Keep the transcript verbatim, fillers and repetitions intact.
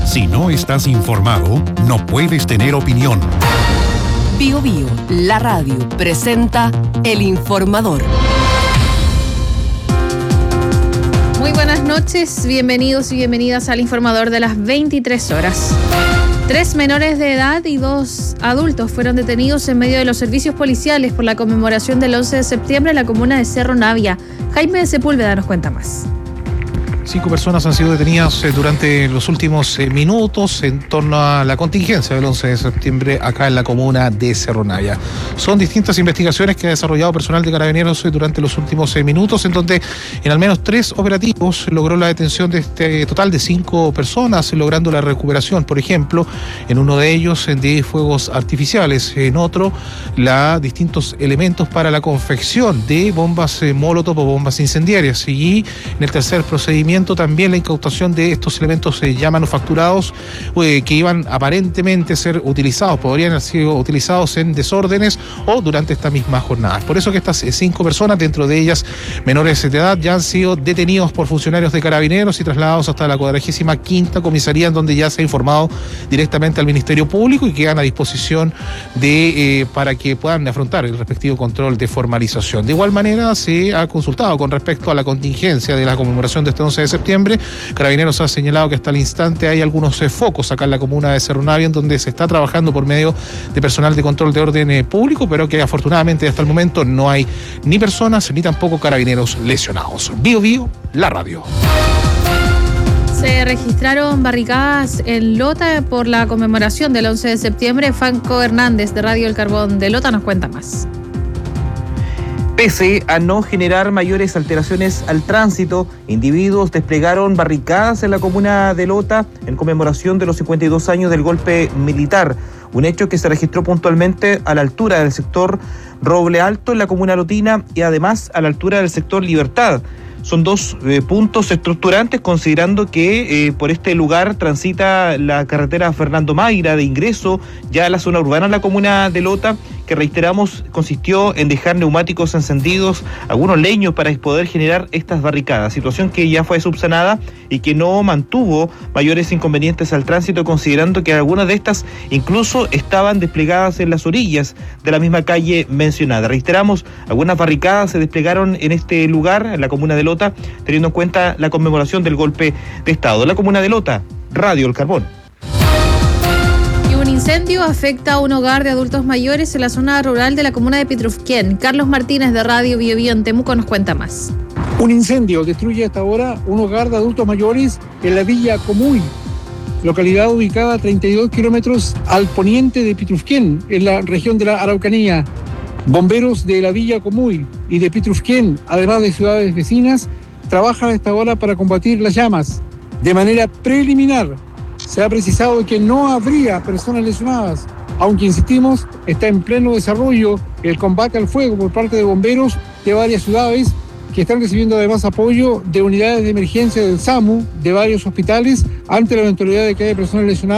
Si no estás informado, no puedes tener opinión. Bio Bio, la radio, presenta El Informador. Muy buenas noches, bienvenidos y bienvenidas al Informador de las veintitrés horas. Tres menores de edad y dos adultos fueron detenidos en medio de los servicios policiales por la conmemoración del once de septiembre en la comuna de Cerro Navia. Jaime Sepúlveda nos cuenta más. Cinco personas han sido detenidas durante los últimos minutos en torno a la contingencia del once de septiembre acá en la comuna de Cerro Navia. Son distintas investigaciones que ha desarrollado personal de Carabineros durante los últimos minutos, en donde en al menos tres operativos logró la detención de este total de cinco personas, logrando la recuperación, por ejemplo, en uno de ellos de fuegos artificiales, en otro, la distintos elementos para la confección de bombas molotov o bombas incendiarias, y en el tercer procedimiento también la incautación de estos elementos eh, ya manufacturados eh, que iban aparentemente a ser utilizados, podrían haber sido utilizados en desórdenes o durante esta misma jornada. Por eso que estas eh, cinco personas, dentro de ellas menores de edad, ya han sido detenidos por funcionarios de Carabineros y trasladados hasta la cuadragésima quinta comisaría, en donde ya se ha informado directamente al Ministerio Público y quedan a disposición de eh, para que puedan afrontar el respectivo control de formalización. De igual manera, se ha consultado con respecto a la contingencia de la conmemoración de este once de septiembre. Carabineros ha señalado que hasta el instante hay algunos eh, focos acá en la comuna de Cerro Navia, en donde se está trabajando por medio de personal de control de orden eh, público, pero que afortunadamente hasta el momento no hay ni personas ni tampoco carabineros lesionados. Bio Bio, la radio. Se registraron barricadas en Lota por la conmemoración del once de septiembre. Franco Hernández, de Radio El Carbón de Lota, nos cuenta más. Pese a no generar mayores alteraciones al tránsito, individuos desplegaron barricadas en la comuna de Lota en conmemoración de los cincuenta y dos años del golpe militar. Un hecho que se registró puntualmente a la altura del sector Roble Alto en la comuna lotina y además a la altura del sector Libertad. Son dos eh, puntos estructurantes, considerando que eh, por este lugar transita la carretera Fernando Mayra de ingreso ya a la zona urbana de la comuna de Lota, que reiteramos consistió en dejar neumáticos encendidos, algunos leños para poder generar estas barricadas, situación que ya fue subsanada y que no mantuvo mayores inconvenientes al tránsito, considerando que algunas de estas incluso estaban desplegadas en las orillas de la misma calle mencionada. Reiteramos, algunas barricadas se desplegaron en este lugar, en la comuna de Lota, teniendo en cuenta la conmemoración del golpe de Estado. La comuna de Lota, Radio El Carbón. Un incendio afecta a un hogar de adultos mayores en la zona rural de la comuna de Pitrufquén. Carlos Martínez, de Radio Bio Bio en Temuco, nos cuenta más. Un incendio destruye hasta ahora un hogar de adultos mayores en la Villa Comuy, localidad ubicada a treinta y dos kilómetros al poniente de Pitrufquén, en la región de la Araucanía. Bomberos de la Villa Comuy y de Pitrufquén, además de ciudades vecinas, trabajan a esta hora para combatir las llamas. De manera preliminar, se ha precisado que no habría personas lesionadas, aunque insistimos, está en pleno desarrollo el combate al fuego por parte de bomberos de varias ciudades, que están recibiendo además apoyo de unidades de emergencia del SAMU, de varios hospitales, ante la eventualidad de que haya personas lesionadas.